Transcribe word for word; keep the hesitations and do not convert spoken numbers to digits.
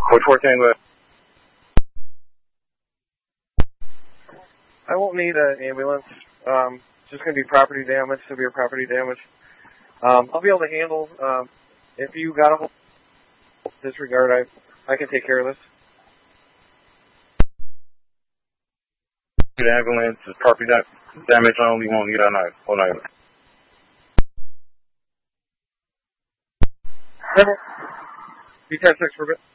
Code four Tango. I won't need an ambulance. Um, it's just going to be property damage, severe property damage. Um, I'll be able to handle, um, if you got a hold of disregard, I, I can take care of this. The ambulance is property da- damage only, won't need a knife. Hold on. B ten six for bit.